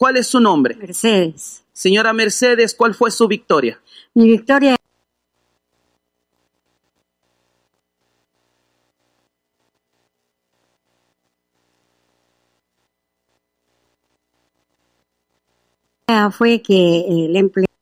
¿Cuál es su nombre? Mercedes. Señora Mercedes, ¿cuál fue su victoria? Mi victoria fue que el empleo